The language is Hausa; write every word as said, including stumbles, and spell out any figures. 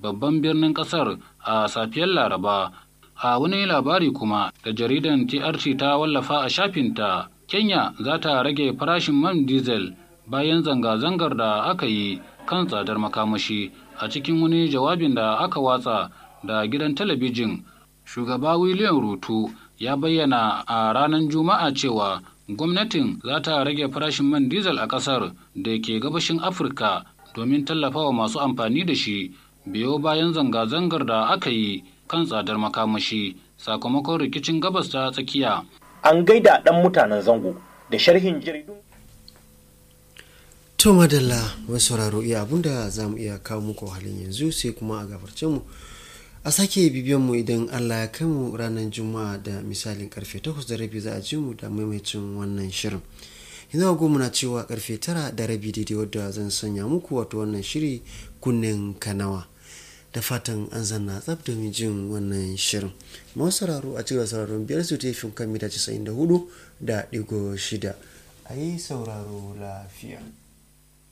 babban birnin ƙasar a safiyar Laraba. A wani labari kuma da jaridan T R T ta wallafa a shafinta, Kenya za ta rage farashin man diesel bayan zanga-zangar da aka yi kan tsadar makamashi. A cikin wani jawabin da aka watsa da gidan talabijin, shugaba William Ruto ya bayyana a ranar Juma'a cewa gwamnatin za ta rage farashin man diesel a ƙasar da ke gabashin Afirka domin tallafawa masu amfani da shi biyo bayan zanga-zangar da aka yi kan tsadar makamashi sakamakon rikicin gabas ta tsakiya. An gaida ɗan mutanen zango da sharhin jaridun. To madalla wasu sauraro iya abinda za mu iya kawo muku halin yanzu, sai kuma a gabarce mu a sake bibiyan mu idan Allah ya kai mu ranar Juma'a da misalin karfe takwas da rabi za a ji mu da maimacin wannan shirin. Yanzu agogo muna cewa karfe tara da rabi daidai wadda zan sanya muku wato wannan shiri kunnen kanawa. Da fatan an zanna tsab domin jin wannan shirin. Masu sauraro a cikin sauraron biyar su tefin kan mita casa'in da hudu da digo shida. A yi sauraro lafiya.